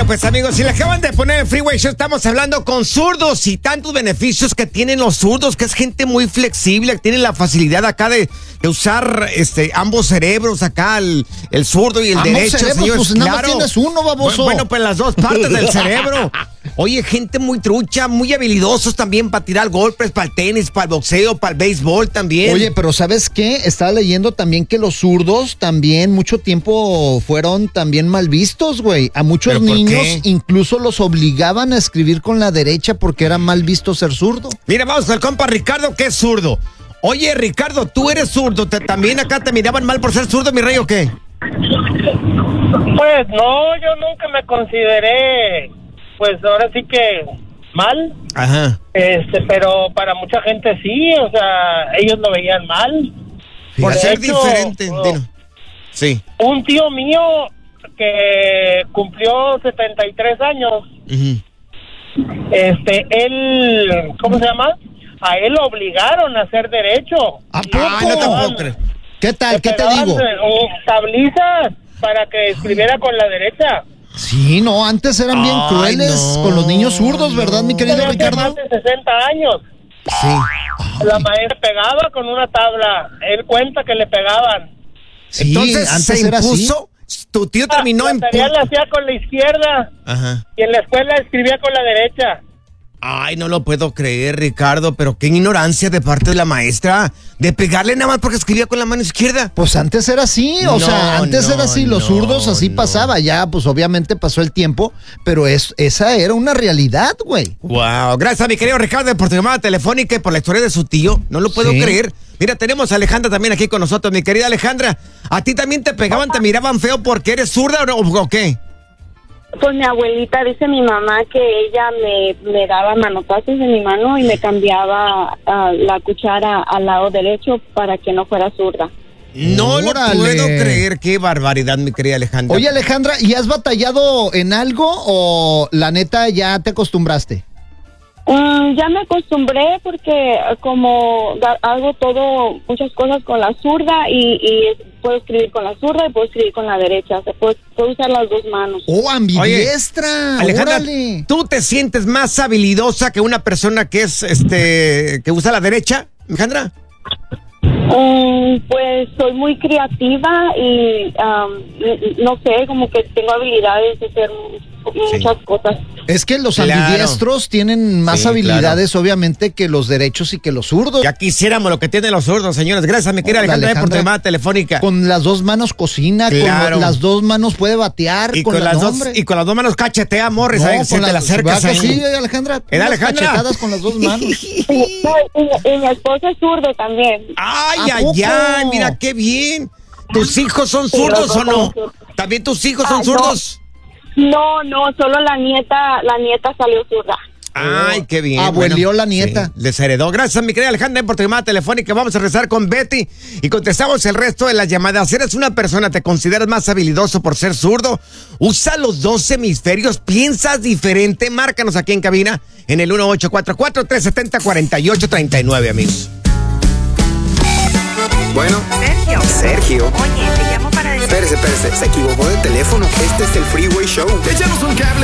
Bueno, pues amigos, si le acaban de poner el Freeway Show, estamos hablando con zurdos y tantos beneficios que tienen los zurdos, que es gente muy flexible, que tienen la facilidad acá de usar ambos cerebros acá, el zurdo y el derecho, señor. Pues nada más tienes uno, baboso. Bueno, pues las dos partes del cerebro. Oye, gente muy trucha, muy habilidosos también para tirar golpes, para el tenis, para el boxeo, para el béisbol también. Oye, pero ¿sabes qué? Estaba leyendo también que los zurdos también mucho tiempo fueron también mal vistos, güey. A muchos niños incluso los obligaban a escribir con la derecha porque era mal visto ser zurdo. Mira, vamos al compa Ricardo, que es zurdo. Oye, Ricardo, tú eres zurdo. ¿También acá te miraban mal por ser zurdo, mi rey, o qué? Pues no, yo nunca me consideré, pues ahora sí que mal. Ajá. Pero para mucha gente sí, o sea, ellos lo veían mal. Por ser diferente. Sí. Un tío mío que cumplió 73 años, él, ¿cómo se llama? A él lo obligaron a hacer derecho. ¿A poco? Ay, no te puedo creer. ¿Qué tal? ¿Qué te digo? Tablizas para que escribiera con la derecha. Sí, no, antes eran bien crueles con los niños zurdos, ¿verdad, mi querido Ricardo? Más de 60 años. Sí. La maestra pegaba con una tabla. Él cuenta que le pegaban. Sí, entonces antes se era impuso. Tu tío terminó en... La tarea la hacía con la izquierda. Ajá. Y en la escuela escribía con la derecha. Ay, no lo puedo creer, Ricardo, pero qué ignorancia de parte de la maestra de pegarle nada más porque escribía con la mano izquierda. Pues antes era así, antes era así, los zurdos así pasaba, ya pues obviamente pasó el tiempo, pero esa era una realidad, güey. Wow, gracias a mi querido Ricardo por tu llamada telefónica y por la historia de su tío, no lo puedo creer. Mira, tenemos a Alejandra también aquí con nosotros, mi querida Alejandra. ¿A ti también te pegaban, te miraban feo porque eres zurda o qué? Pues mi abuelita, dice mi mamá que ella me daba manotazos en mi mano y me cambiaba la cuchara al lado derecho para que no fuera zurda. No lo puedo creer, qué barbaridad, mi querida Alejandra. Oye, Alejandra, ¿y has batallado en algo o la neta ya te acostumbraste? Ya me acostumbré porque como hago muchas cosas con la zurda y puedo escribir con la zurda y puedo escribir con la derecha. O sea, puedo usar las dos manos. ¡Oh, ambidiestra! Oye, Alejandra, ¡órale! ¿tú te sientes más habilidosa que una persona que es que usa la derecha, Alejandra? Pues soy muy creativa y no sé, como que tengo habilidades de hacer muchas cosas. Es que los ambidiestros tienen más habilidades, obviamente, que los derechos y que los zurdos. Ya quisiéramos lo que tienen los zurdos, señores. Gracias, mi querida Alejandra, por tu llamada telefónica. Con las dos manos cocina, con las dos manos puede batear. Y con las dos manos cachetea, Morris. No, se te la acercas ahí. Sí, Alejandra. Alejandra. Cachetadas con las dos manos. Y mi esposo es zurdo también. Ay, mira qué bien. ¿Tus hijos son zurdos o no? ¿También tus hijos son zurdos? No, solo la nieta salió zurda. Ay, qué bien. Abuelió la nieta. Sí, les heredó. Gracias, mi querida Alejandra, por tu llamada telefónica. Vamos a rezar con Betty y contestamos el resto de las llamadas. ¿Eres una persona, te consideras más habilidoso por ser zurdo? ¿Usa los dos hemisferios? ¿Piensas diferente? Márcanos aquí en cabina en el 1844-370-4839, amigos. Bueno. Sergio. Oye, te llamo para decir... Espérese, se equivocó de teléfono. Este es el Freeway Show. Échanos un cable.